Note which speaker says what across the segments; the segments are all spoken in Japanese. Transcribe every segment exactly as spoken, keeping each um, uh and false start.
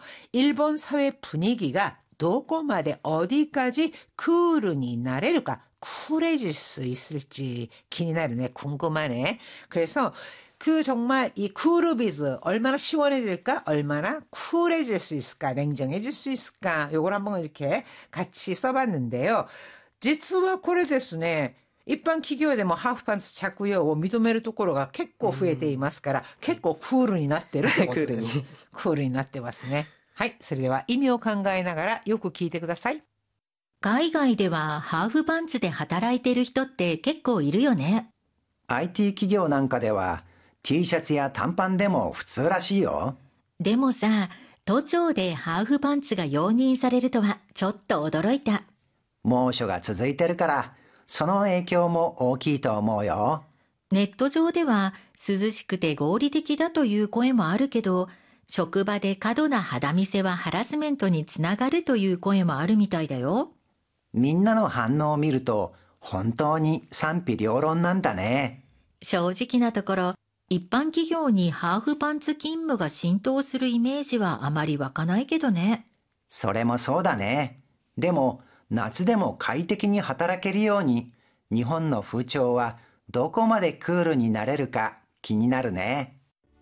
Speaker 1: 일본 사회 분위기가 どこまで 어디까지 쿨이 나래를까? 쿨해질 수 있을지 기니나르네. 궁금하네. 그래서 그 정말 이 쿨루비즈 얼마나 시원해질까? 얼마나 쿨해질 수 있을까? 냉정해질 수 있을까? 요걸 한번 이렇게 같이 써봤는데요. 実はこれですね。一般企業でもハーフパンツ着用を認めるところが結構増えていますから、結構クールになってるってことです。クールになってますね。はい、それでは意味を考えながらよく聞いてください。
Speaker 2: 海外ではハーフパンツで働いてる人って結構いるよね。
Speaker 3: アイティー 企業なんかでは T シャツや短パンでも普通らしいよ。
Speaker 2: でもさ、都庁でハーフパンツが容認されるとはちょっと驚いた。
Speaker 3: 猛暑が続いてるから、その影響も大きいと思うよ。
Speaker 2: ネット上では涼しくて合理的だという声もあるけど、職場で過度な肌見せはハラスメントにつながるという声もあるみたいだよ。
Speaker 3: みんなの反応を見ると本当に賛否両論なんだね。
Speaker 2: 正直なところ、一般企業にハーフパンツ勤務が浸透するイメージはあまり湧かないけどね。
Speaker 3: それもそうだね。でも夏でも快適に働けるように、日本の風潮はどこまでクールになれるか気になるね。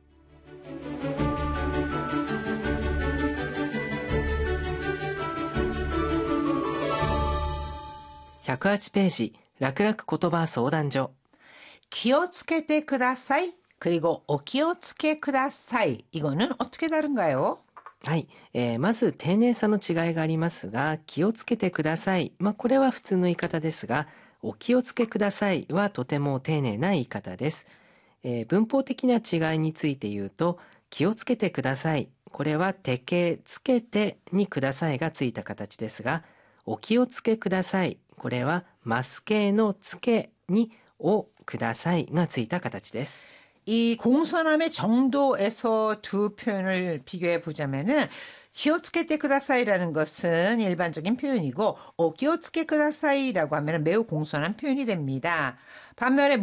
Speaker 4: ひゃくはちページ、楽々言葉相談所。
Speaker 1: 気をつけてください。그리고お気をつけください。이거는 어떻게 다른가요?
Speaker 4: はい、えー、まず丁寧さの違いがありますが、気をつけてください。まあ、これは普通の言い方ですが、お気をつけくださいはとても丁寧な言い方です。えー、文法的な違いについて言うと、気をつけてください。これは手形つけてにくださいがついた形ですが、お気をつけください。これはマス形のつけにをくださいがついた形です。
Speaker 1: 이 공손함의 정도에서 두 표현을 비교해 보자면은 기어츠케테 쿠다사이라는 것은 일반적인 표현이고 오기어츠케 쿠다사이라고 하면 매우 공손한 표현이 됩니다. 반면에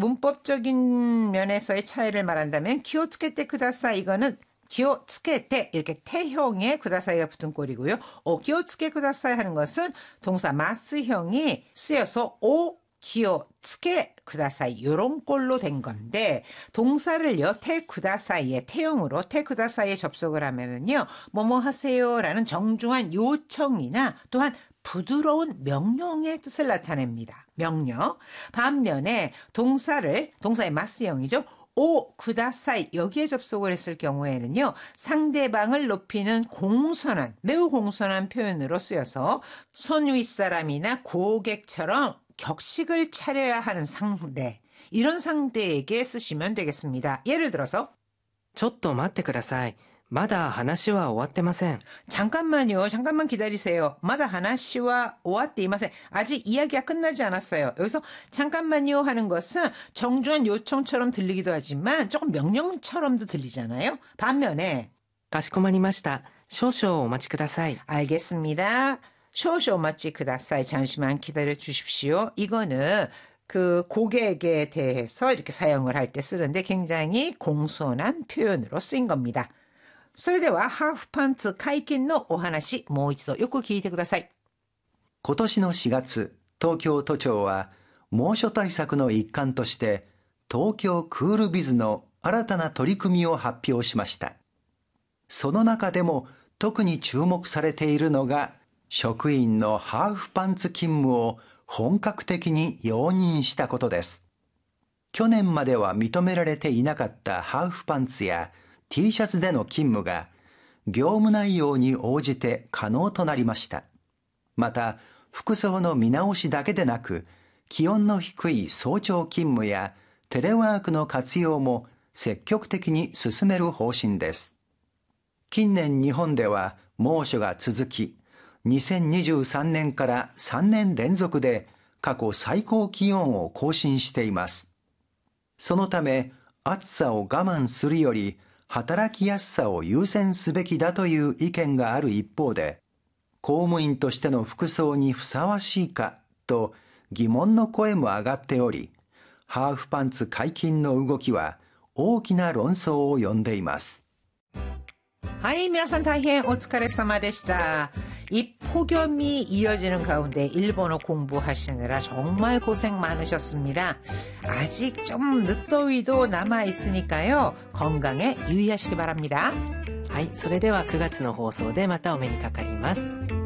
Speaker 1: 문법적인 면에서의 차이를 말한다면 기어츠케테 쿠다사이 이거는 기어츠케테 이렇게 태형의 쿠다사이가 붙은 꼴이고요. 오기어츠케 쿠다사이 하는 것은 동사 마스형이 쓰여서 오 기어 츠케 쿠다사이 요런 꼴로 된 건데 동사를요 테 쿠다사이에 태형으로 테 쿠다사이에 접속을 하면은요 뭐뭐 하세요라는 정중한 요청이나 또한 부드러운 명령의 뜻을 나타냅니다. 명령. 반면에 동사를 동사의 마스형이죠. 오 쿠다사이 여기에 접속을 했을 경우에는요 상대방을 높이는 공손한 매우 공손한 표현으로 쓰여서 손 윗사람이나 고객처럼 격식을 차려야 하는 상대, 이런 상대에게 쓰시면 되겠습니다. 예를 들어서
Speaker 4: ちょっと待ってください。まだ話は終わってません。
Speaker 1: 잠깐만요. 잠깐만 기다리세요. 마다 하나씨와 오와떼이마센. 아직 이야기가 끝나지 않았어요. 여기서 잠깐만요 하는 것은 정중한 요청처럼 들리기도 하지만 조금 명령처럼도 들리잖아요. 반면에
Speaker 4: かしこまりました。少々お待ちください。
Speaker 1: 알겠습니다. 쇼쇼 마치 그다사이 잠시만 기다려 주십시오. 이거는 그 고객에 대해서 이렇게 사용을 할 때 쓰는데 굉장히 공손한 표현으로 쓰인 겁니다. それではハーフパンツ解禁のお話もう一度よく聞いてください。
Speaker 3: 今年のしがつ、東京都庁は猛暑対策の一環として東京クールビズの新たな取り組みを発表しました。その中でも特に注目されているのが職員のハーフパンツ勤務を本格的に容認したことです。去年までは認められていなかったハーフパンツや T シャツでの勤務が業務内容に応じて可能となりました。また、服装の見直しだけでなく、気温の低い早朝勤務やテレワークの活用も積極的に進める方針です。近年日本では猛暑が続き、にせんにじゅうさんねんからさんねん連続で過去最高気温を更新しています。そのため、暑さを我慢するより働きやすさを優先すべきだという意見がある一方で、公務員としての服装にふさわしいかと疑問の声も上がっており、ハーフパンツ解禁の動きは大きな論争を呼んでいます。
Speaker 1: 하이, 미나산 다이헨 오츠카레사마 데시다. 이 폭염이 이어지는 가운데 일본어 공부하시느라 정말 고생 많으셨습니다. 아직 좀 늦더위도 남아 있으니까요. 건강에 유의하시기 바랍니다.
Speaker 4: はい、それではくがつの放送でまたお目にかかります。